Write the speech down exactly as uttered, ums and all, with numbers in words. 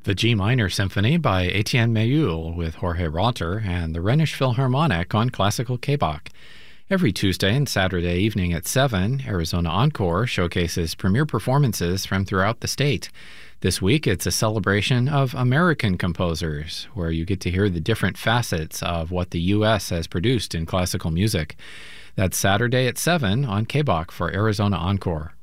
The G Minor Symphony by Etienne Meilloul with Jorge Rauter and the Rhenish Philharmonic on Classical K-Bach. Every Tuesday and Saturday evening at seven, Arizona Encore showcases premier performances from throughout the state. This week, it's a celebration of American composers, where you get to hear the different facets of what the U S has produced in classical music. That's Saturday at seven on K-Bach for Arizona Encore.